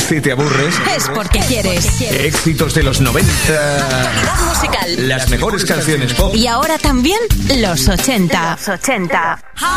Si te aburres, es porque quieres. Éxitos de los 90. Actualidad musical. Las mejores canciones pop. Y ahora también los 80. Los 80.